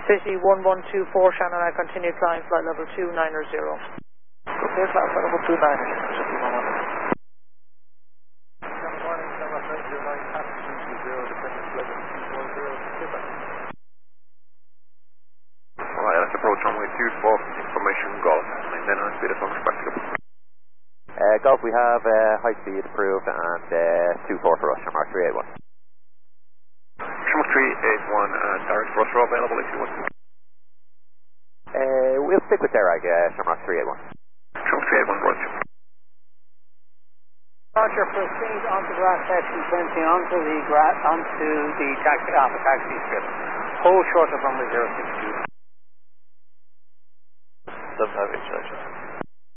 City 1124, Shannon, I continue climb flight level 290. Okay, flight level 290, City 11. Good morning, Shamrock 909, passing 220, descending level 240, goodbye. Alright, let's approach runway 24, information golf, maintain our speed as long as practical. Golf, we have high speed approved and 24 for us, Shamrock 381. Shamrock 381, direct for us, are available if you want. We'll stick with Derag, Shamrock 381. Shamrock 381, roger. Roger, proceed onto grass section 20, onto the taxi, off the taxi strip. Hold short of runway 062. Doesn't have insulation.